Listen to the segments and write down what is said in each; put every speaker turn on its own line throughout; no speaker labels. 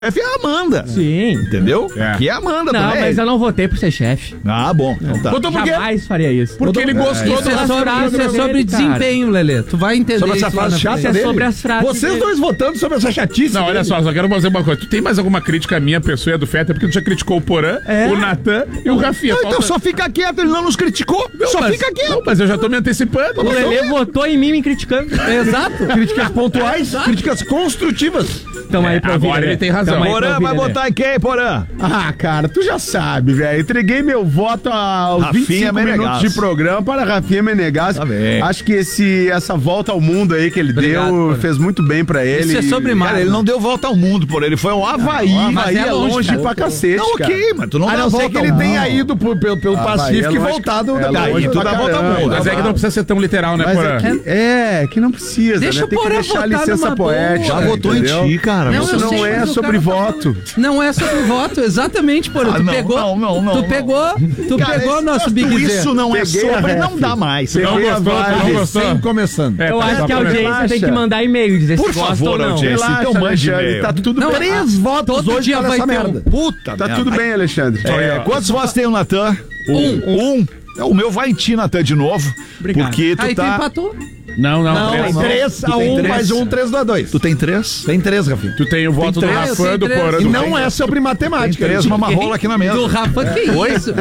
chefe é a Amanda.
Sim.
Entendeu? Que é a Amanda
Não,
também.
mas eu não votei por ser chefe.
Ah, bom. Então tá.
Botou por quê?
Jamais faria isso.
Porque ele gostou
Isso é sobre
dele,
desempenho, Lelê. Tu vai entender
Sobre essa
isso lá
frase
na
chata
frente.
é
dele.
sobre as frases
Vocês
dele.
dois votando sobre essa chatice.
Não, olha só dizer uma coisa. Tu tem mais alguma crítica à minha pessoa e a do Fetter? Porque tu já criticou o Porã, o Natan e o Rafinha.
Não, então só fica quieto, ele não nos criticou. Fica quieto.
Não, mas eu já tô me antecipando.
O Lelê votou em mim me criticando.
Exato.
Críticas pontuais, críticas construtivas.
Então aí pra
agora
ouvir,
ele
né?
tem razão.
Tamo aí pra
Porã
ouvir,
vai
Lelê.
botar em quem, Porã?
Ah, cara, tu já sabe, velho. Entreguei meu voto aos
Rafinha
25
Menegasso.
minutos de programa para Rafinha Menegasso.
Tá bem.
Acho que essa volta ao mundo aí que ele
Obrigado,
deu
Porã.
fez muito bem pra ele.
Isso é sobre
Cara, ele não deu volta ao mundo, por ele foi ao Havaí.
Havaí é longe pra cacete,
Não,
cara.
ok, mas tu não
A
dá
não ser
volta
que
ao
ele
mundo.
tenha ido pelo Pacífico e voltado
Daí tu dá volta ao mundo.
Mas é que não precisa ser tão literal, né,
Mas
Porã?
que não precisa,
Deixa
né?
o
Tem que
Porã
deixar a
votar
licença
numa boa.
poética.
Já votou
entendeu?
em ti, cara.
Não,
Isso
eu
não
sei,
é
mas o
sobre
cara tá
voto.
Não é sobre voto, exatamente, Porã. Tu
não,
pegou.
não,
Tu pegou
Cara,
nosso Big Z.
Isso não é
Peguei a
sobre,
ref.
não dá mais.
Não
Peguei a
gostou,
vibe.
não gostou.
Começando.
Eu acho que a
Relaxa.
audiência tem que mandar e-mail, dizer
Por
se gosta
favor,
ou não.
audiência.
Relaxa,
Então mande
Alexandre,
e-mail.
tá tudo
Não,
bem. 3 votos
todo
hoje
dia
para
vai
essa
ter
merda.
Puta
Tá
merda.
tudo bem, Alexandre.
Quantos votos tem o Natan? Um. O meu vai em ti, Natan, de novo.
Obrigado.
Porque tu
Aí tu
tá...
empatou.
Não,
Tem 3-1 mais 3-2.
Tu tem 3?
Tem 3, Rafinha.
Tu tem o voto do
três,
Rafa,
eu
do
tenho
Porã,
três.
do
E não é sobre
Tem
matemática.
3 numa rola aqui na mesa.
Do Rafa, que isso?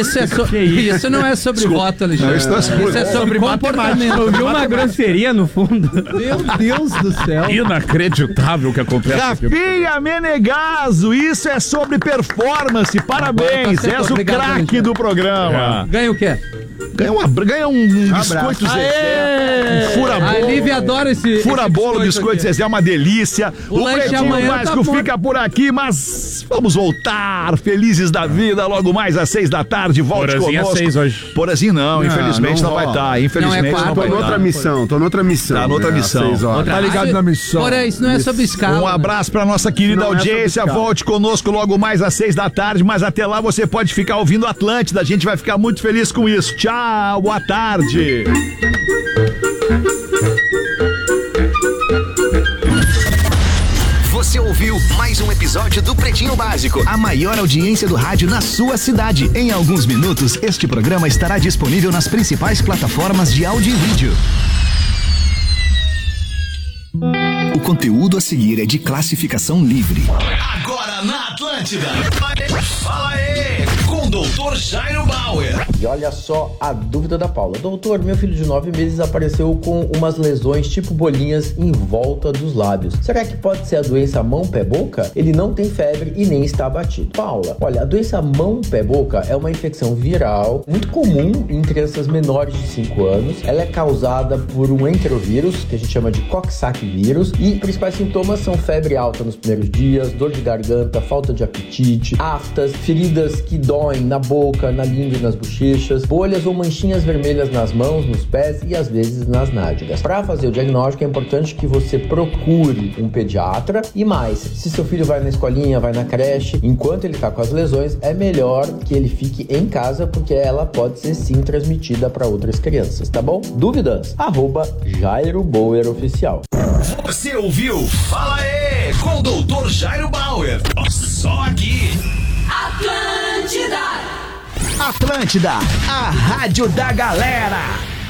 Isso não é sobre voto, Alexandre.
Não,
Isso é sobre comportamento.
Ouviu uma grosseria no fundo?
Meu Deus do céu.
Inacreditável o que acontece aqui.
Rafinha Menegasso, isso é sobre performance. Parabéns,
Agora tá certo,
és o
obrigado,
craque
Alexandre.
do programa.
Ganha o quê?
Ganha um biscoito Zezé. Um fura
A Lívia adora esse.
Fura bolo, biscoito
aqui.
Zezé é uma delícia.
O lanche
Pretinho
amanhã
Básico
tá bom.
fica por aqui, mas vamos voltar felizes da vida logo mais às 6 da tarde. Volte
Porazinho
conosco.
às 6 hoje.
Porazinho não, infelizmente
não
não vai
rola.
estar. Infelizmente
Não, é
não
quatro,
vai
Tô noutra
estar.
missão,
Tá noutra missão.
Tá ligado na missão.
Porém, isso não é sobre escala.
Um abraço pra nossa querida
Não é
audiência.
sobre
Volte conosco logo mais às 6 da tarde, mas até lá você pode ficar ouvindo Atlântida. A gente vai ficar muito feliz com isso. Tchau, boa tarde.
Você ouviu mais um episódio do Pretinho Básico, a maior audiência do rádio na sua cidade. Em alguns minutos, este programa estará disponível nas principais plataformas de áudio e vídeo. O conteúdo a seguir é de classificação livre.
Agora na Atlântida. Fala aí, com o Dr. Jairo Bauer.
E olha só a dúvida da Paula. Doutor, meu filho de 9 meses apareceu com umas lesões tipo bolinhas em volta dos lábios. Será que pode ser a doença mão-pé-boca? Ele não tem febre e nem está abatido. Paula, olha, a doença mão-pé-boca é uma infecção viral muito comum em crianças menores de 5 anos. Ela é causada por um entrovírus, que a gente chama de Coxsackie vírus, e principais sintomas são febre alta nos primeiros dias, dor de garganta, falta de apetite, aftas, feridas que doem na boca, na língua e nas bochechas, bolhas ou manchinhas vermelhas nas mãos, nos pés e às vezes nas nádegas. Para fazer o diagnóstico é importante que você procure um pediatra e mais, se seu filho vai na escolinha, vai na creche, enquanto ele está com as lesões, é melhor que ele fique em casa porque ela pode ser sim transmitida para outras crianças, tá bom? Dúvidas? @Jairo Bauer Oficial.
Você ouviu? Fala aí, com o Dr. Jairo Bauer. Só aqui.
Atlântida, a rádio da galera.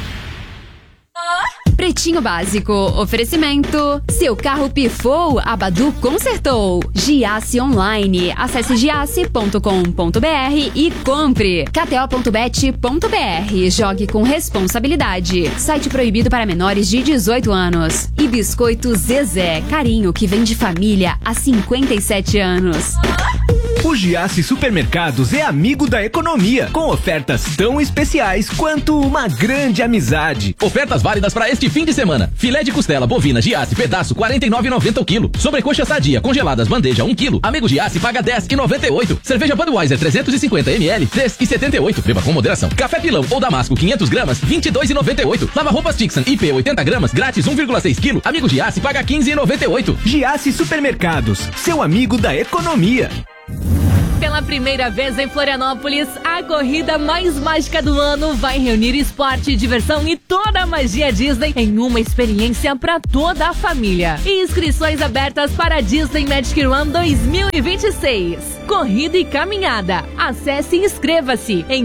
Pretinho Básico, oferecimento. Seu carro pifou, a Badu consertou. Giasse Online, acesse giasse.com.br e compre. KTO.bet.br, jogue com responsabilidade. Site proibido para menores de 18 anos. E Biscoito Zezé, carinho que vem de família há 57 anos.
O Giasse Supermercados é amigo da economia, com ofertas tão especiais quanto uma grande amizade.
Ofertas válidas para este fim de semana. Filé de costela bovina Giasse pedaço 49,90 o quilo. Sobrecoxa sadia congeladas bandeja 1 quilo. Amigo Giasse paga 10,98. Cerveja Budweiser 350 ml 3,78. Beba com moderação. Café Pilão ou Damasco 500 gramas 22,98. Lava roupas Tixan IP 80 gramas grátis 1,6 quilo. Amigo Giasse paga 15,98.
Giasse Supermercados, seu amigo da economia.
Pela primeira vez em Florianópolis, a corrida mais mágica do ano vai reunir esporte, diversão e toda a magia Disney em uma experiência para toda a família. Inscrições abertas para a Disney Magic Run 2026. Corrida e caminhada. Acesse e inscreva-se em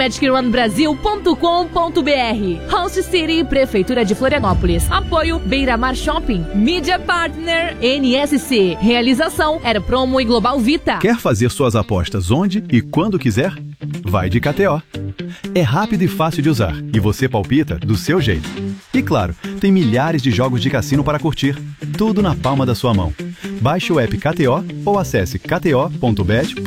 disneymagicrunbrasil.com.br. Host City, Prefeitura de Florianópolis. Apoio Beira-Mar Shopping. Mídia Partner NSC. Realização Era Promo e Global Vita.
Quer fazer suas apostas onde e quando quiser? Vai de KTO. É rápido e fácil de usar e você palpita do seu jeito. E claro, tem milhares de jogos de cassino para curtir, tudo na palma da sua mão. Baixe o app KTO ou acesse kto.bet.br.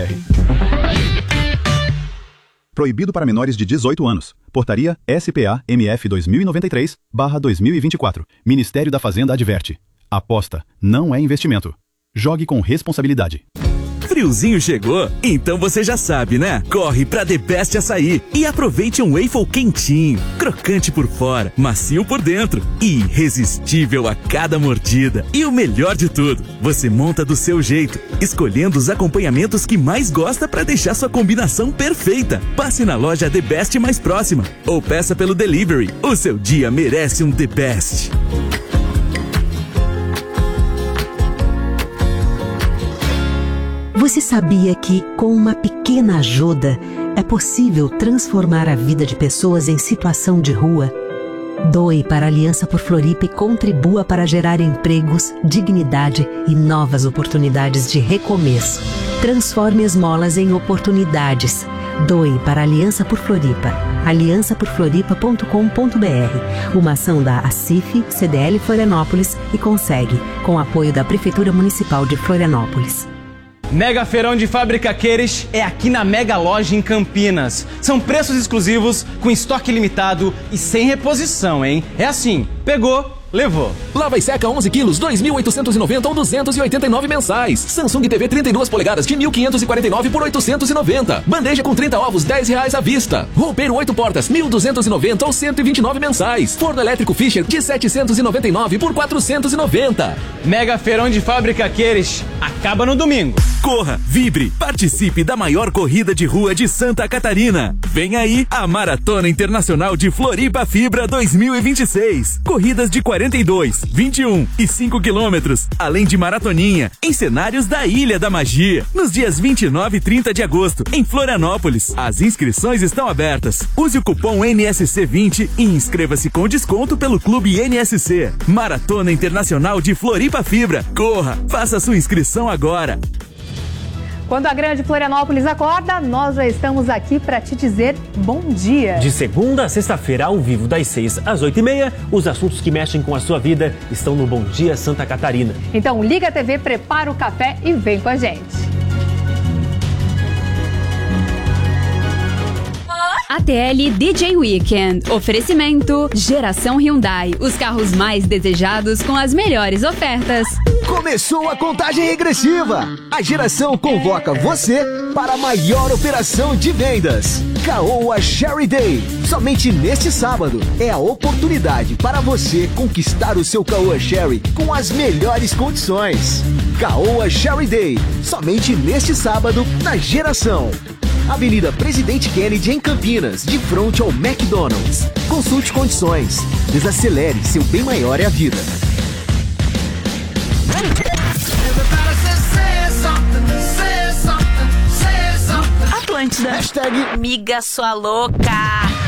Proibido para menores de 18 anos. Portaria SPA-MF 2093/2024. Ministério da Fazenda adverte. Aposta não é investimento. Jogue com responsabilidade.
Friozinho chegou? Então você já sabe, né? Corre pra The Best Açaí e aproveite um waffle quentinho, crocante por fora, macio por dentro e irresistível a cada mordida. E o melhor de tudo, você monta do seu jeito, escolhendo os acompanhamentos que mais gosta pra deixar sua combinação perfeita. Passe na loja The Best mais próxima ou peça pelo delivery. O seu dia merece um The Best.
Você sabia que, com uma pequena ajuda, é possível transformar a vida de pessoas em situação de rua? Doe para a Aliança por Floripa e contribua para gerar empregos, dignidade e novas oportunidades de recomeço. Transforme esmolas em oportunidades. Doe para a Aliança por Floripa. aliançaporfloripa.com.br. Uma ação da ACIF, CDL Florianópolis e Consegue, com apoio da Prefeitura Municipal de Florianópolis.
Mega Feirão de Fábrica Queires é aqui na Mega Loja em Campinas. São preços exclusivos, com estoque limitado e sem reposição, hein? É assim, pegou, levou.
Lava e seca 11 quilos, 2.890 ou 289 mensais. Samsung TV 32 polegadas de 1.549 por 890. Bandeja com 30 ovos, R$10 à vista. Roupeiro 8 portas, 1.290 ou 129 mensais. Forno elétrico Fischer de 799 por 490.
Mega Feirão de Fábrica Queires acaba no domingo.
Corra, vibre, participe da maior corrida de rua de Santa Catarina. Vem aí a Maratona Internacional de Floripa Fibra 2026. Corridas de 42, 21 e 5 quilômetros, além de maratoninha, em cenários da Ilha da Magia, nos dias 29 e 30 de agosto, em Florianópolis. As inscrições estão abertas. Use o cupom NSC20 e inscreva-se com desconto pelo Clube NSC. Maratona Internacional de Floripa Fibra. Corra, faça sua inscrição agora.
Quando a Grande Florianópolis acorda, nós já estamos aqui para te dizer bom dia.
De segunda a sexta-feira, ao vivo, das 6 às 8h30, os assuntos que mexem com a sua vida estão no Bom Dia Santa Catarina.
Então liga a TV, prepara o café e vem com a gente.
ATL DJ Weekend. Oferecimento Geração Hyundai. Os carros mais desejados com as melhores ofertas.
Começou a contagem regressiva. A Geração convoca você para a maior operação de vendas. Caoa Sherry Day. Somente neste sábado é a oportunidade para você conquistar o seu Caoa Sherry com as melhores condições. Caoa Sherry Day. Somente neste sábado na Geração. Avenida Presidente Kennedy em Campinas, de frente ao McDonald's. Consulte condições. Desacelere, seu bem maior é a vida.
Atlântida.
Hashtag
Miga sua louca.